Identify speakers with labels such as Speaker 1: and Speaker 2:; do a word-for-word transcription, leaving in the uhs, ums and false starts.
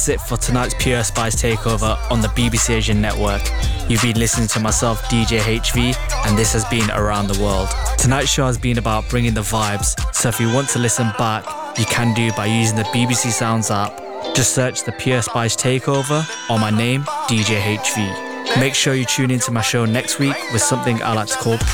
Speaker 1: That's it for tonight's Pure Spice Takeover on the B B C Asian Network. You've been listening to myself, D J H V, and this has been Around the World. Tonight's show has been about bringing the vibes, so if you want to listen back, you can do by using the B B C Sounds app. Just search the Pure Spice Takeover or my name, D J H V. Make sure you tune into my show next week with something I like to call